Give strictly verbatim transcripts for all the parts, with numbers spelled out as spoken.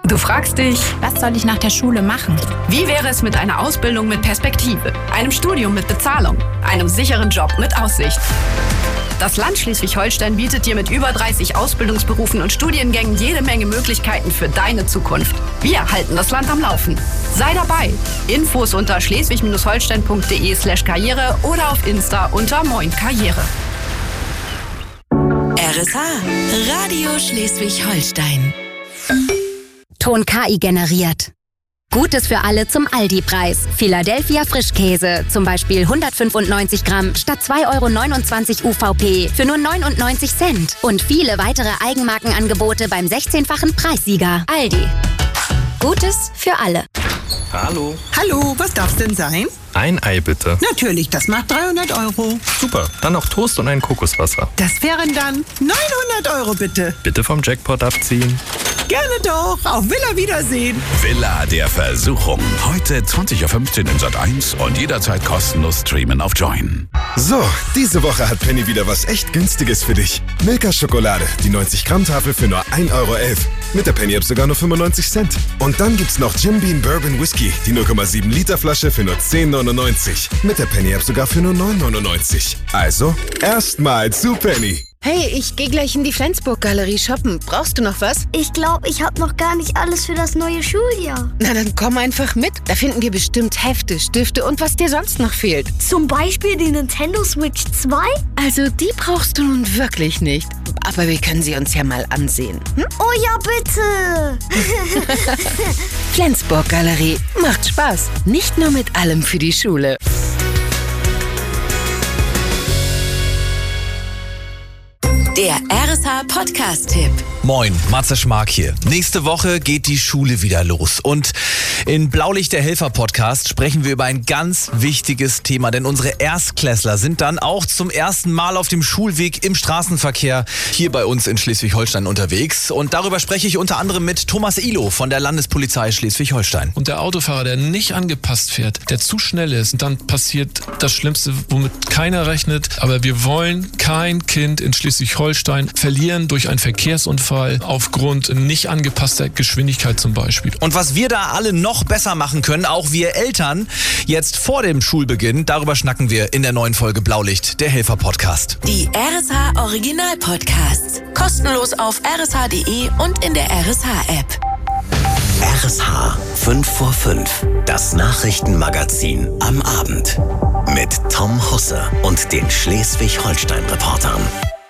Du fragst dich, was soll ich nach der Schule machen? Wie wäre es mit einer Ausbildung mit Perspektive, einem Studium mit Bezahlung, einem sicheren Job mit Aussicht? Das Land Schleswig-Holstein bietet dir mit über dreißig Ausbildungsberufen und Studiengängen jede Menge Möglichkeiten für deine Zukunft. Wir halten das Land am Laufen. Sei dabei. Infos unter schleswig-holstein.de slash karriere oder auf Insta unter Moin Karriere. R S H, Radio Schleswig-Holstein. Ton K I generiert. Gutes für alle zum Aldi-Preis. Philadelphia Frischkäse, zum Beispiel hundertfünfundneunzig Gramm statt zwei Euro neunundzwanzig U V P für nur neunundneunzig Cent. Und viele weitere Eigenmarkenangebote beim sechzehnfachen Preissieger. Aldi. Gutes für alle. Hallo. Hallo, was darf's denn sein? Ein Ei bitte. Natürlich, das macht dreihundert Euro. Super, dann noch Toast und ein Kokoswasser. Das wären dann neunhundert Euro bitte. Bitte vom Jackpot abziehen. Gerne doch, auf Villa Wiedersehen. Villa der Versuchung. Heute zwanzig Uhr fünfzehn in Sat eins und jederzeit kostenlos streamen auf Join. So, diese Woche hat Penny wieder was echt Günstiges für dich. Milka Schokolade, die neunzig Gramm Tafel für nur ein Euro elf. Mit der Penny-App sogar nur fünfundneunzig Cent. Und dann gibt's noch Jim Beam Bourbon Whisky, die null Komma sieben Liter Flasche für nur zehn neunundneunzig. Mit der Penny-App sogar für nur neun neunundneunzig. Also, erstmal zu Penny. Hey, ich gehe gleich in die Flensburg-Galerie shoppen. Brauchst du noch was? Ich glaube, ich habe noch gar nicht alles für das neue Schuljahr. Na, dann komm einfach mit. Da finden wir bestimmt Hefte, Stifte und was dir sonst noch fehlt. Zum Beispiel die Nintendo Switch zwei? Also, die brauchst du nun wirklich nicht. Aber wir können sie uns ja mal ansehen. Hm? Oh ja, bitte! Flensburg-Galerie. Macht Spaß. Nicht nur mit allem für die Schule. Der R S H-Podcast-Tipp. Moin, Matze Schmark hier. Nächste Woche geht die Schule wieder los. Und in Blaulicht der Helfer-Podcast sprechen wir über ein ganz wichtiges Thema. Denn unsere Erstklässler sind dann auch zum ersten Mal auf dem Schulweg im Straßenverkehr hier bei uns in Schleswig-Holstein unterwegs. Und darüber spreche ich unter anderem mit Thomas Ihlow von der Landespolizei Schleswig-Holstein. Und der Autofahrer, der nicht angepasst fährt, der zu schnell ist, dann passiert das Schlimmste, womit keiner rechnet. Aber wir wollen kein Kind in Schleswig-Holstein verlieren durch einen Verkehrsunfall aufgrund nicht angepasster Geschwindigkeit zum Beispiel. Und was wir da alle noch besser machen können, auch wir Eltern, jetzt vor dem Schulbeginn, darüber schnacken wir in der neuen Folge Blaulicht, der Helfer-Podcast. Die R S H-Original-Podcasts. Kostenlos auf r s h punkt d e und in der R S H-App. R S H fünf vor fünf, das Nachrichtenmagazin am Abend. Mit Tom Husse und den Schleswig-Holstein-Reportern.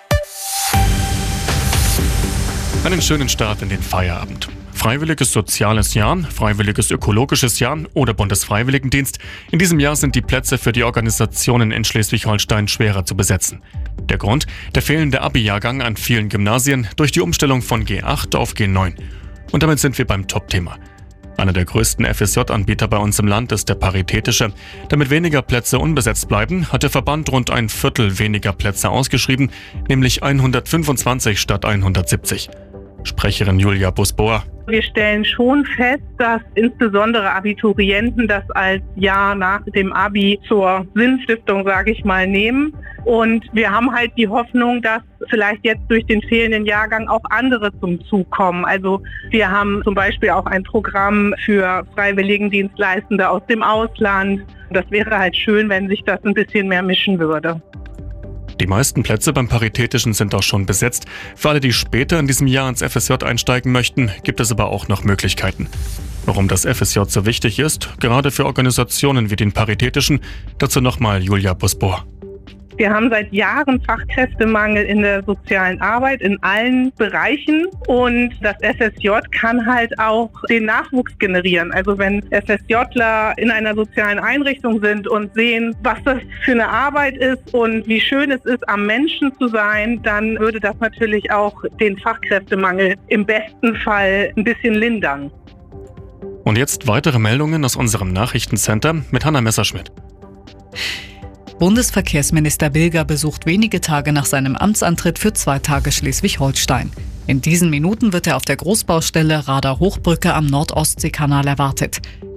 Einen schönen Start in den Feierabend. Freiwilliges soziales Jahr, freiwilliges ökologisches Jahr oder Bundesfreiwilligendienst. In diesem Jahr sind die Plätze für die Organisationen in Schleswig-Holstein schwerer zu besetzen. Der Grund? Der fehlende Abi-Jahrgang an vielen Gymnasien durch die Umstellung von G acht auf G neun. Und damit sind wir beim Top-Thema. Einer der größten F S J-Anbieter bei uns im Land ist der Paritätische. Damit weniger Plätze unbesetzt bleiben, hat der Verband rund ein Viertel weniger Plätze ausgeschrieben, nämlich hundertfünfundzwanzig statt hundertsiebzig. Sprecherin Julia Busbohr. Wir stellen schon fest, dass insbesondere Abiturienten das als Jahr nach dem Abi zur Sinnstiftung, sage ich mal, nehmen. Und wir haben halt die Hoffnung, dass vielleicht jetzt durch den fehlenden Jahrgang auch andere zum Zug kommen. Also wir haben zum Beispiel auch ein Programm für Freiwilligendienstleistende aus dem Ausland. Das wäre halt schön, wenn sich das ein bisschen mehr mischen würde. Die meisten Plätze beim Paritätischen sind auch schon besetzt. Für alle, die später in diesem Jahr ins F S J einsteigen möchten, gibt es aber auch noch Möglichkeiten. Warum das F S J so wichtig ist, gerade für Organisationen wie den Paritätischen, dazu nochmal Julia Busbohr. Wir haben seit Jahren Fachkräftemangel in der sozialen Arbeit in allen Bereichen und das F S J kann halt auch den Nachwuchs generieren. Also wenn FSJler in einer sozialen Einrichtung sind und sehen, was das für eine Arbeit ist und wie schön es ist, am Menschen zu sein, dann würde das natürlich auch den Fachkräftemangel im besten Fall ein bisschen lindern. Und jetzt weitere Meldungen aus unserem Nachrichtencenter mit Hanna Messerschmidt. Bundesverkehrsminister Bilger besucht wenige Tage nach seinem Amtsantritt für zwei Tage Schleswig-Holstein. In diesen Minuten wird er auf der Großbaustelle Rader Hochbrücke am Nord-Ostsee-Kanal erwartet.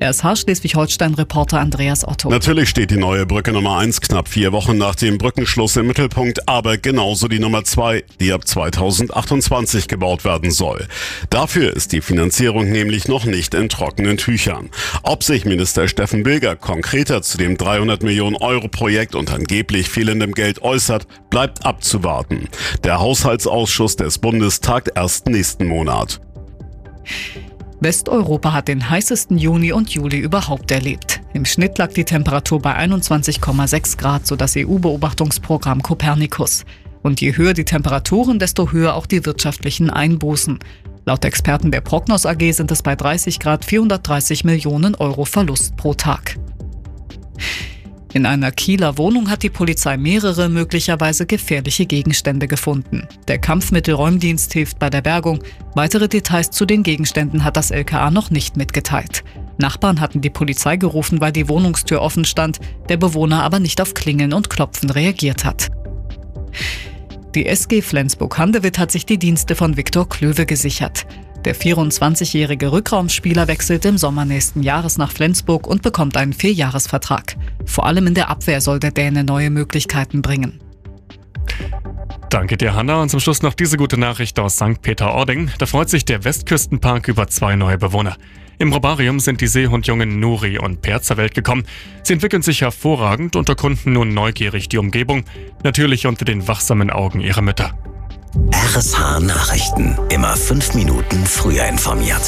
R S H Schleswig-Holstein-Reporter Andreas Otto. Natürlich steht die neue Brücke Nummer eins knapp vier Wochen nach dem Brückenschluss im Mittelpunkt, aber genauso die Nummer zwei, die ab zweitausendachtundzwanzig gebaut werden soll. Dafür ist die Finanzierung nämlich noch nicht in trockenen Tüchern. Ob sich Minister Steffen Bilger konkreter zu dem dreihundert Millionen Euro Projekt und angeblich fehlendem Geld äußert, bleibt abzuwarten. Der Haushaltsausschuss des Bundes tagt erst nächsten Monat. Westeuropa hat den heißesten Juni und Juli überhaupt erlebt. Im Schnitt lag die Temperatur bei einundzwanzig Komma sechs Grad, so das E U-Beobachtungsprogramm Copernicus. Und je höher die Temperaturen, desto höher auch die wirtschaftlichen Einbußen. Laut Experten der Prognos A G sind es bei dreißig Grad vierhundertdreißig Millionen Euro Verlust pro Tag. In einer Kieler Wohnung hat die Polizei mehrere möglicherweise gefährliche Gegenstände gefunden. Der Kampfmittelräumdienst hilft bei der Bergung. Weitere Details zu den Gegenständen hat das L K A noch nicht mitgeteilt. Nachbarn hatten die Polizei gerufen, weil die Wohnungstür offen stand, der Bewohner aber nicht auf Klingeln und Klopfen reagiert hat. Die S G Flensburg-Handewitt hat sich die Dienste von Viktor Klöve gesichert. Der vierundzwanzigjährige Rückraumspieler wechselt im Sommer nächsten Jahres nach Flensburg und bekommt einen Vierjahresvertrag. Vor allem in der Abwehr soll der Däne neue Möglichkeiten bringen. Danke dir, Hanna. Und zum Schluss noch diese gute Nachricht aus Sankt Peter-Ording. Da freut sich der Westküstenpark über zwei neue Bewohner. Im Robarium sind die Seehundjungen Nuri und Per zur Welt gekommen. Sie entwickeln sich hervorragend und erkunden nun neugierig die Umgebung. Natürlich unter den wachsamen Augen ihrer Mütter. R S H Nachrichten. Immer fünf Minuten früher informiert.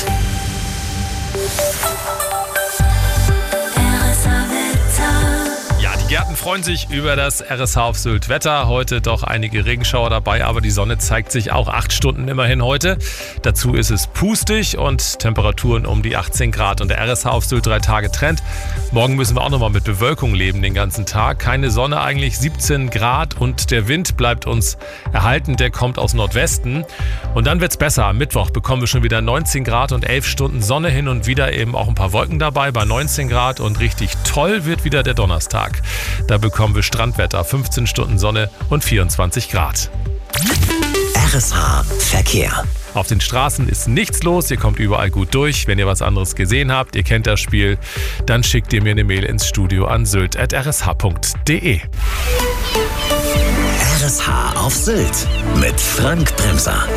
Die Gärten freuen sich über das R S H auf Sylt Wetter. Heute doch einige Regenschauer dabei, aber die Sonne zeigt sich auch acht Stunden immerhin heute. Dazu ist es pustig und Temperaturen um die achtzehn Grad. Und der R S H auf Sylt drei Tage Trend. Morgen müssen wir auch nochmal mit Bewölkung leben den ganzen Tag. Keine Sonne eigentlich, siebzehn Grad und der Wind bleibt uns erhalten. Der kommt aus Nordwesten. Und dann wird's besser. Am Mittwoch bekommen wir schon wieder neunzehn Grad und elf Stunden Sonne, hin und wieder eben auch ein paar Wolken dabei bei neunzehn Grad. Und richtig toll wird wieder der Donnerstag. Da bekommen wir Strandwetter, fünfzehn Stunden Sonne und vierundzwanzig Grad. R S H Verkehr. Auf den Straßen ist nichts los, ihr kommt überall gut durch. Wenn ihr was anderes gesehen habt, ihr kennt das Spiel, dann schickt ihr mir eine Mail ins Studio an sylt at r s h punkt d e. R S H auf Sylt mit Frank Bremser.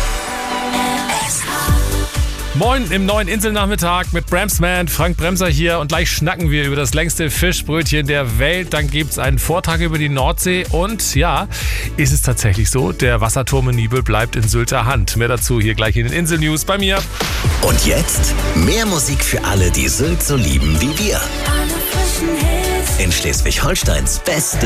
Moin im neuen Inselnachmittag mit Bramsman, Frank Bremser hier und gleich schnacken wir über das längste Fischbrötchen der Welt. Dann gibt es einen Vortrag über die Nordsee und ja, ist es tatsächlich so, der Wasserturm in Niebel bleibt in Sylter Hand. Mehr dazu hier gleich in den Insel-News bei mir. Und jetzt mehr Musik für alle, die Sylt so lieben wie wir. In Schleswig-Holsteins beste